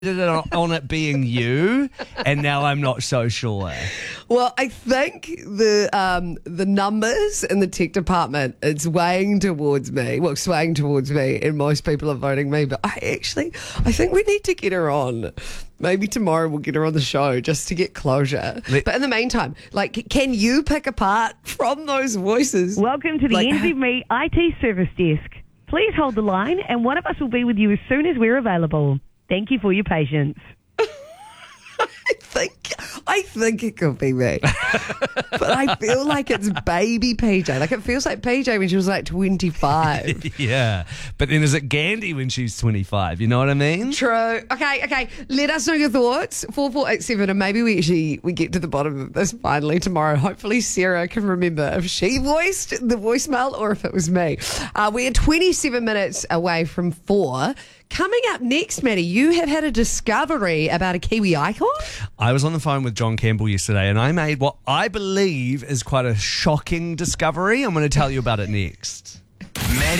on it being you, and now I'm not so sure. Well, I think the numbers in the tech department, it's swaying towards me, and most people are voting me. But I think we need to get her on. Maybe tomorrow we'll get her on the show just to get closure. But in the meantime, can you pick apart from those voices? Welcome to the NZME IT service desk. Please hold the line, and one of us will be with you as soon as we're available. Thank you for your patience. I think it could be me. But I feel like it's baby PJ. It feels like PJ when she was 25. Yeah. But then is it Gandhi when she's 25? You know what I mean? True. Okay. Let us know your thoughts. 4487, and maybe we get to the bottom of this finally tomorrow. Hopefully Sarah can remember if she voiced the voicemail or if it was me. We're 27 minutes away from 4. Coming up next, Maddie, you have had a discovery about a Kiwi icon? I was on the phone with John Campbell yesterday and I made what I believe is quite a shocking discovery. I'm going to tell you about it next.